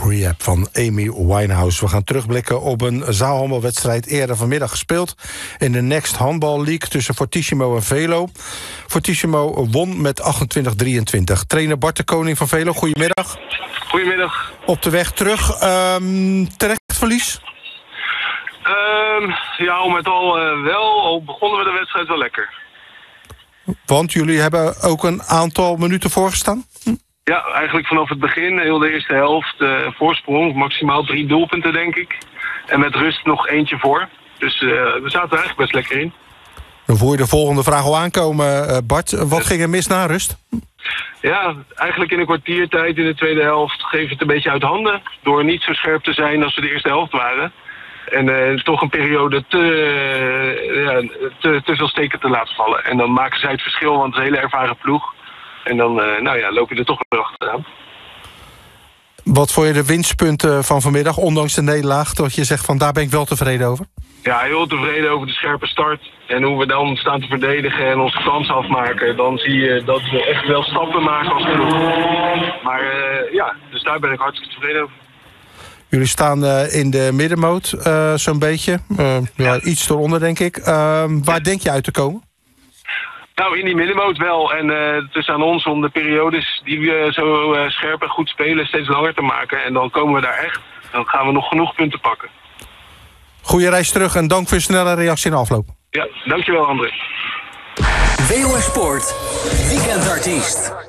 Rehab van Amy Winehouse. We gaan terugblikken op een zaalhandbalwedstrijd eerder vanmiddag gespeeld in de Next Handball League tussen Fortissimo en Velo. Fortissimo won met 28-23. Trainer Bart de Koning van Velo, goedemiddag. Goedemiddag. Op de weg terug. Terecht verlies? Ja, al met al wel. Al begonnen we de wedstrijd wel lekker. Want jullie hebben ook een aantal minuten voorgestaan? Ja, eigenlijk vanaf het begin, heel de eerste helft, voorsprong, maximaal 3 doelpunten denk ik. En met rust nog eentje voor. Dus we zaten er eigenlijk best lekker in. Dan voel je de volgende vraag al aankomen, Bart. Wat ging er mis na rust? Ja, eigenlijk in een kwartiertijd in de tweede helft geef het een beetje uit handen. Door niet zo scherp te zijn als we de eerste helft waren. En toch een periode te veel steken te laten vallen. En dan maken zij het verschil, want het is een hele ervaren ploeg. En dan loop je er toch weer achteraan. Wat vond je de winstpunten van vanmiddag, ondanks de nederlaag? Dat je zegt van daar ben ik wel tevreden over? Ja, heel tevreden over de scherpe start. En hoe we dan staan te verdedigen en onze kansen afmaken. Dan zie je dat we echt wel stappen maken als ploeg. Maar dus daar ben ik hartstikke tevreden over. Jullie staan in de middenmoot, zo'n beetje. Iets eronder, denk ik. Waar denk je uit te komen? Nou, in die middenmoot wel. En het is aan ons om de periodes die we zo scherp en goed spelen steeds langer te maken. En dan komen we daar echt. Dan gaan we nog genoeg punten pakken. Goeie reis terug en dank voor je snelle reactie in de afloop. Ja, dankjewel André. WOS Sport, weekendartiest.